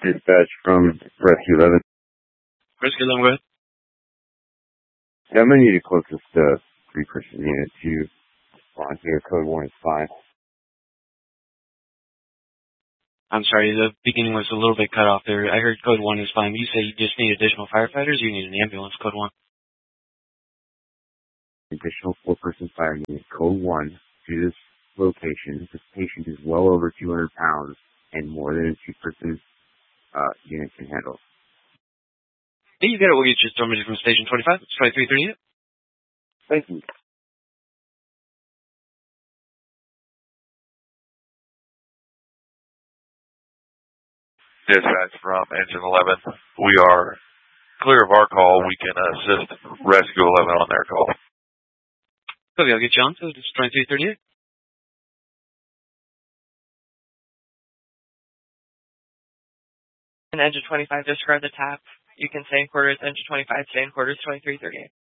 Dispatch from Rescue 11. Rescue 11, go ahead. Yeah, I'm going to need a closest three-person unit to respond here. Code 1 is fine. I'm sorry, the beginning was a little bit cut off there. I heard code 1 is fine. You say you just need additional firefighters or you need an ambulance, code 1? Additional four-person fire unit. Code 1 to this location. This patient is well over 200 pounds and more than a two-person unit can handle. Hey, you got it. We'll get you storming from Station 25. It's 2338. Thank you. Dispatch from Engine 11. We are clear of our call. We can assist Rescue 11 on their call. Okay, I'll get you on. So it's 2338. And Engine 25, disregard the tap. You can stay in quarters. Engine 25, stay in quarters 2338.